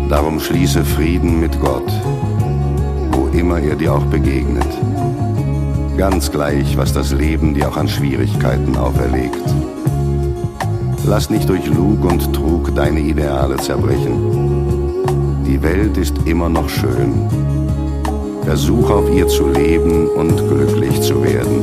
Darum schließe Frieden mit Gott, wo immer er dir auch begegnet. Ganz gleich, was das Leben dir auch an Schwierigkeiten auferlegt. Lass nicht durch Lug und Trug deine Ideale zerbrechen. Die Welt ist immer noch schön. Versuch auf ihr zu leben und glücklich zu werden.